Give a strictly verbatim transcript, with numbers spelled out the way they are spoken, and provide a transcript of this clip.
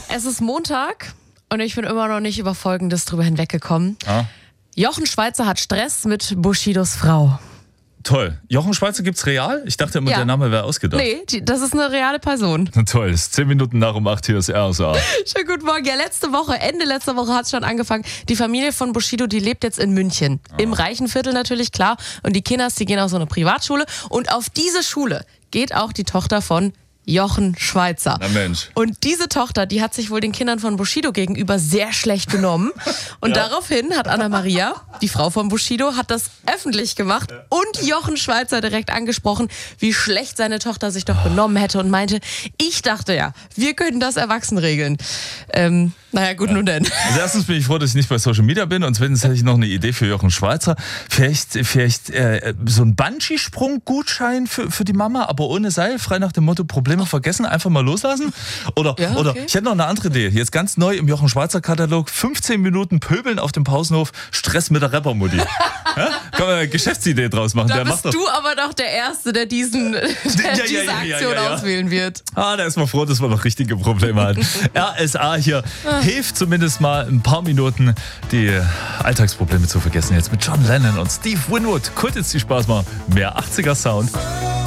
Es ist Montag und ich bin immer noch nicht über Folgendes drüber hinweggekommen. Ah. Jochen Schweizer hat Stress mit Bushidos Frau. Toll. Jochen Schweizer gibt's real? Ich dachte immer, Ja. der Name wäre ausgedacht. Nee, die, das ist eine reale Person. Na toll, es ist zehn Minuten nach um acht, hier ist R S A. Schönen guten Morgen. Ja, letzte Woche, Ende letzter Woche hat es schon angefangen. Die Familie von Bushido, die lebt jetzt in München. Im reichen Viertel natürlich, klar. Und die Kinders, die gehen auf so eine Privatschule. Und auf diese Schule geht auch die Tochter von Jochen Schweizer. Na Mensch. Und diese Tochter, die hat sich wohl den Kindern von Bushido gegenüber sehr schlecht benommen. Und Ja. daraufhin hat Anna-Maria, die Frau von Bushido, hat das öffentlich gemacht und Jochen Schweizer direkt angesprochen, wie schlecht seine Tochter sich doch benommen hätte und meinte, ich dachte ja, wir können das erwachsen regeln. Ähm, naja, gut, nun denn. Also erstens bin ich froh, dass ich nicht bei Social Media bin und zweitens hätte ich noch eine Idee für Jochen Schweizer. Vielleicht, vielleicht äh, so ein Bungee-Sprung-Gutschein für, für die Mama, aber ohne Seil, frei nach dem Motto Probleme vergessen, einfach mal loslassen. Oder, Ja, okay. oder ich hätte noch eine andere Idee. Jetzt ganz neu im Jochen Schweizer Katalog, fünfzehn Minuten Pöbeln auf dem Pausenhof, Stress mit der Rappermutti. Ja? Kann man eine Geschäftsidee draus machen. Da Der bist macht doch, du aber doch der Erste, der, diesen, der Ja, ja, diese ja, ja, Aktion ja, ja. auswählen wird. Ah, da ist man froh, dass wir noch richtige Probleme hatten. R S A hier hilft zumindest mal ein paar Minuten, die Alltagsprobleme zu vergessen. Jetzt mit John Lennon und Steve Winwood. Könnte jetzt viel Spaß machen. Mehr achtziger Sound.